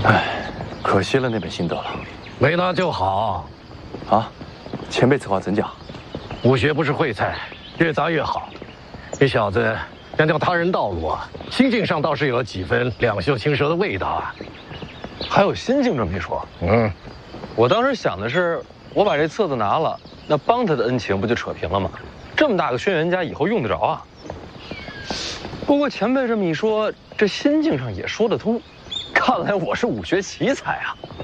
哎，可惜了那本心得了。 没拿就好。 啊，前辈此话怎讲？ 武学不是烩菜，越杂越好。这小子想条他人道路啊，心境上倒是有了几分两袖清舌的味道啊。 还有心境这么一说。 我当时想的是，我把这册子拿了，那帮他的恩情不就扯平了吗？这么大个轩辕家，以后用得着啊。不过前辈这么一说，这心境上也说得通。看来我是武学奇才啊。